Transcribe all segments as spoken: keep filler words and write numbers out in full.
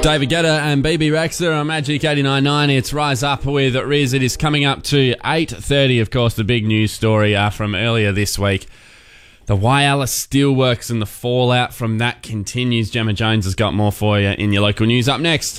David Guetta and B B Rexa on Magic eighty-nine point nine. It's Rise Up with Riz. It is coming up to eight thirty. Of course, the big news story uh, from earlier this week. The Whyalla Steelworks and the fallout from that continues. Gemma Jones has got more for you in your local news. Up next.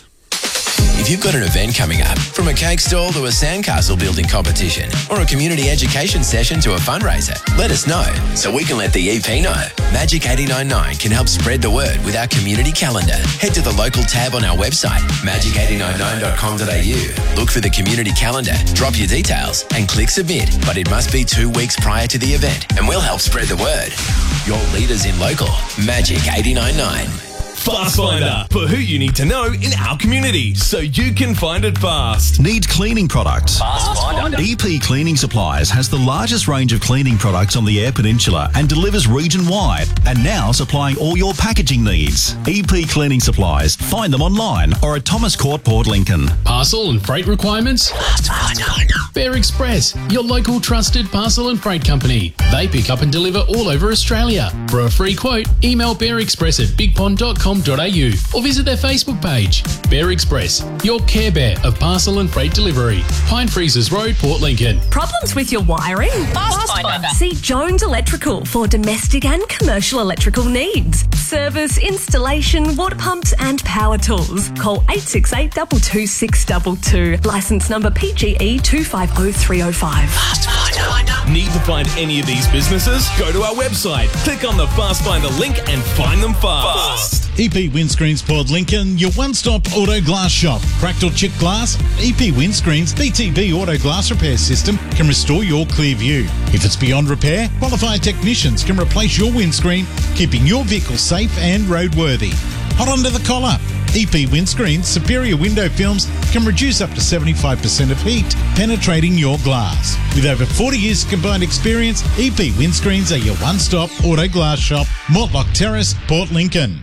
If you've got an event coming up, from a cake stall to a sandcastle building competition or a community education session to a fundraiser, let us know so we can let the E P know. Magic eighty-nine point nine can help spread the word with our community calendar. Head to the local tab on our website, magic eight nine nine dot com dot a u. Look for the community calendar, drop your details and click submit. But it must be two weeks prior to the event and we'll help spread the word. Your leaders in local, Magic eighty-nine point nine. Fast Finder, for who you need to know in our community, so you can find it fast. Need cleaning products? Fast Finder. E P Cleaning Supplies has the largest range of cleaning products on the Eyre Peninsula and delivers region-wide, and now supplying all your packaging needs. E P Cleaning Supplies. Find them online or at Thomas Court, Port Lincoln. Parcel and freight requirements? Fast Finder. Bear Express, your local trusted parcel and freight company. They pick up and deliver all over Australia. For a free quote, email bear express at big pond dot com dot a u or visit their Facebook page. Bear Express, your Care Bear of parcel and freight delivery. Pine Freezers Road, Port Lincoln. Problems with your wiring? Fast Finder. See Jones Electrical for domestic and commercial electrical needs. Service, installation, water pumps and power tools. Call eight six eight, two two six two two. Licence number P G E two five zero three zero five. Fast Finder. Need to find any of these businesses? Go to our website, click on the Fast Finder link and find them fast. E P Windscreens Port Lincoln, your one-stop auto glass shop. Cracked or chipped glass? E P Windscreens B T B Auto Glass Repair System can restore your clear view. If it's beyond repair, qualified technicians can replace your windscreen, keeping your vehicle safe and roadworthy. Hot under the collar. E P Windscreens superior window films can reduce up to seventy-five percent of heat, penetrating your glass. With over forty years combined experience, E P Windscreens are your one-stop auto glass shop. Mortlock Terrace, Port Lincoln.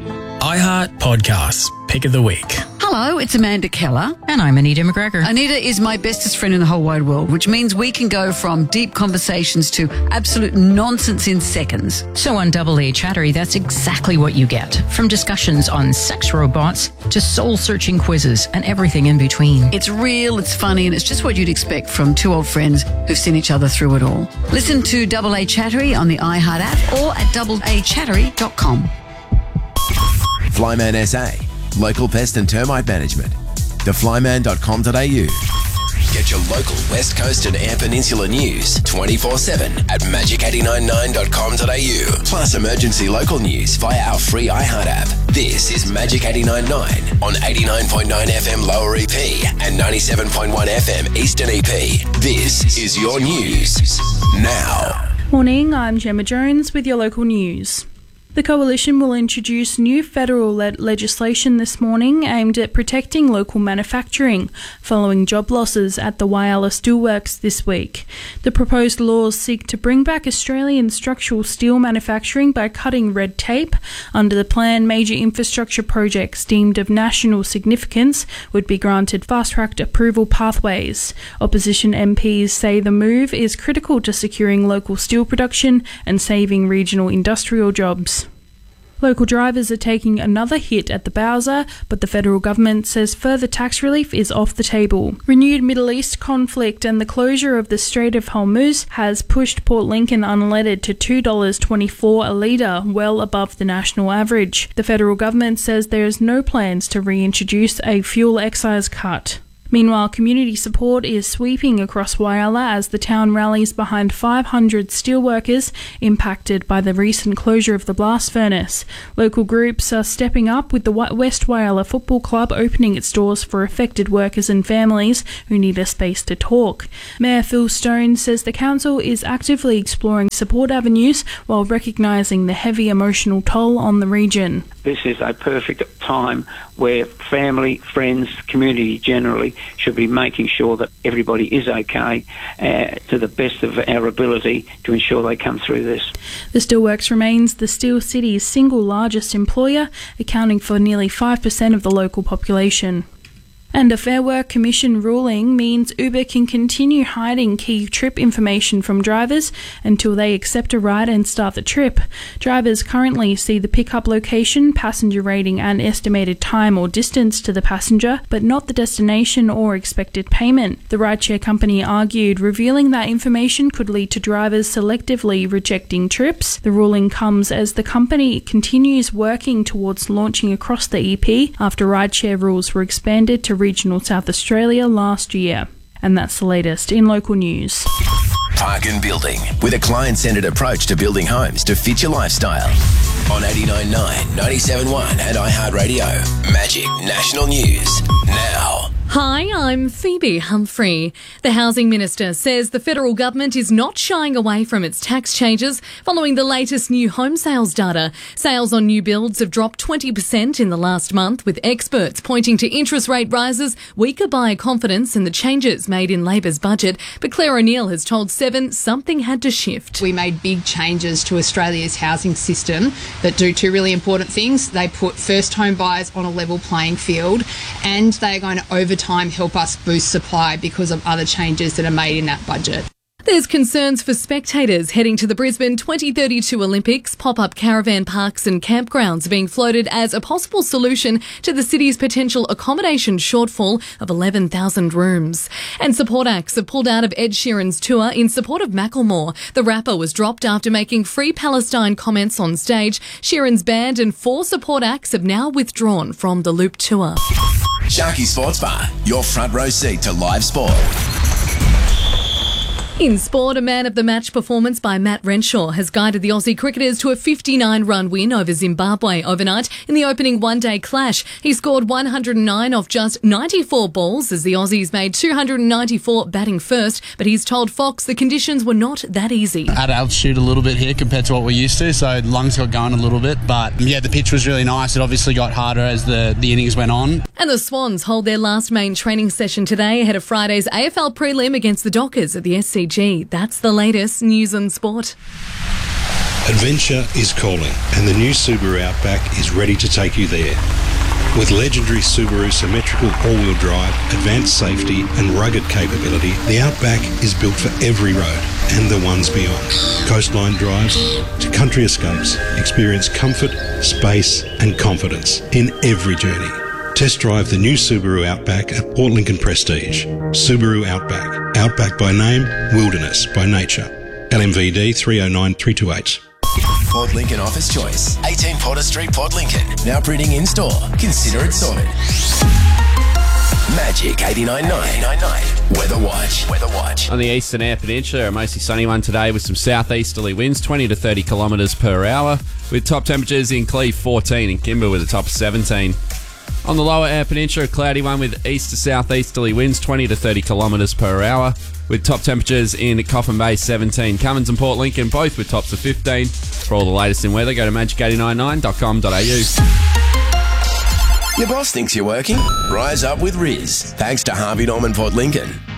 iHeart Podcasts, Pick of the Week. Hello, it's Amanda Keller. And I'm Anita McGregor. Anita is my bestest friend in the whole wide world, which means we can go from deep conversations to absolute nonsense in seconds. So on Double A Chattery, that's exactly what you get. From discussions on sex robots to soul-searching quizzes and everything in between. It's real, it's funny, and it's just what you'd expect from two old friends who've seen each other through it all. Listen to Double A Chattery on the iHeart app or at double a chattery dot com. Flyman S A, local pest and termite management. the flyman dot com dot a u. Get your local West Coast and Eyre Peninsula news twenty-four seven at magic eight nine nine dot com dot a u. Plus emergency local news via our free iHeart app. This is Magic eighty-nine point nine on eighty-nine point nine F M Lower E P and ninety-seven point one F M Eastern E P. This is your news now. Morning, I'm Gemma Jones with your local news. The Coalition will introduce new federal le- legislation this morning aimed at protecting local manufacturing, following job losses at the Whyalla Steelworks this week. The proposed laws seek to bring back Australian structural steel manufacturing by cutting red tape. Under the plan, major infrastructure projects deemed of national significance would be granted fast-tracked approval pathways. Opposition M Ps say the move is critical to securing local steel production and saving regional industrial jobs. Local drivers are taking another hit at the Bowser, but the federal government says further tax relief is off the table. Renewed Middle East conflict and the closure of the Strait of Hormuz has pushed Port Lincoln unleaded to two dollars twenty-four a litre, well above the national average. The federal government says there is no plans to reintroduce a fuel excise cut. Meanwhile, community support is sweeping across Whyalla as the town rallies behind five hundred steelworkers impacted by the recent closure of the blast furnace. Local groups are stepping up, with the West Whyalla Football Club opening its doors for affected workers and families who need a space to talk. Mayor Phil Stone says the council is actively exploring support avenues while recognising the heavy emotional toll on the region. This is a perfect time where family, friends, community generally should be making sure that everybody is okay uh, to the best of our ability to ensure they come through this. The Steelworks remains the Steel City's single largest employer, accounting for nearly five percent of the local population. And a Fair Work Commission ruling means Uber can continue hiding key trip information from drivers until they accept a ride and start the trip. Drivers currently see the pickup location, passenger rating and estimated time or distance to the passenger, but not the destination or expected payment. The rideshare company argued revealing that information could lead to drivers selectively rejecting trips. The ruling comes as the company continues working towards launching across the E P after rideshare rules were expanded to regional South Australia last year. And that's the latest in local news. Park and Building, with a client-centred approach to building homes to fit your lifestyle. On eighty-nine point nine, ninety-seven point one and iHeartRadio. Magic National News. Now. Hi, I'm Phoebe Humphrey. The Housing Minister says the federal government is not shying away from its tax changes following the latest new home sales data. Sales on new builds have dropped twenty percent in the last month, with experts pointing to interest rate rises, weaker buyer confidence and the changes made in Labor's budget. But Claire O'Neill has told Seven something had to shift. We made big changes to Australia's housing system that do two really important things. They put first home buyers on a level playing field, and they are going to over time help us boost supply because of other changes that are made in that budget. There's concerns for spectators heading to the Brisbane twenty thirty-two Olympics. Pop-up caravan parks and campgrounds are being floated as a possible solution to the city's potential accommodation shortfall of eleven thousand rooms. And support acts have pulled out of Ed Sheeran's tour in support of Macklemore. The rapper was dropped after making Free Palestine comments on stage. Sheeran's band and four support acts have now withdrawn from the Loop tour. Sharky Sports Bar, your front row seat to live sport. In sport, a man of the match performance by Matt Renshaw has guided the Aussie cricketers to a fifty-nine run win over Zimbabwe overnight in the opening one-day clash. He scored one hundred nine off just ninety-four balls as the Aussies made two hundred ninety-four batting first, but he's told Fox the conditions were not that easy. At altitude a little bit here compared to what we're used to, so lungs got going a little bit, but yeah, the pitch was really nice. It obviously got harder as the, the innings went on. And the Swans hold their last main training session today ahead of Friday's A F L prelim against the Dockers at the S C G. That's the latest news and sport. Adventure is calling, and the new Subaru Outback is ready to take you there. With legendary Subaru symmetrical all-wheel drive, advanced safety and rugged capability, the Outback is built for every road and the ones beyond. Coastline drives to country escapes. Experience comfort, space and confidence in every journey. Test drive the new Subaru Outback at Port Lincoln Prestige. Subaru Outback. Outback by name, wilderness by nature. L M V D three oh nine three two eight. Port Lincoln Office Choice. eighteen Potter Street, Port Lincoln. Now printing in store. Consider it sorted. Magic eighty-nine point nine. Weather Watch. Weather Watch. On the eastern Eyre Peninsula, a mostly sunny one today with some southeasterly winds, twenty to thirty kilometres per hour, with top temperatures in Cleve fourteen and Kimber with a top of seventeen. On the lower Eyre Peninsula, a cloudy one with east to southeasterly winds, twenty to thirty kilometres per hour, with top temperatures in Coffin Bay seventeen. Cummins and Port Lincoln both with tops of fifteen. For all the latest in weather, go to magic eight nine nine dot com dot a u. Your boss thinks you're working? Rise up with Riz. Thanks to Harvey Norman Port Lincoln.